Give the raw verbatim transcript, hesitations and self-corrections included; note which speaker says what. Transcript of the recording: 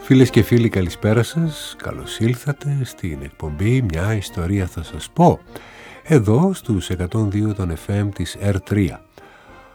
Speaker 1: Φίλες και φίλοι, καλησπέρα σας. Καλώς ήλθατε στην εκπομπή «Μια ιστορία θα σας πω», εδώ στους εκατόν δύο των εφ εμ της ερ τρία.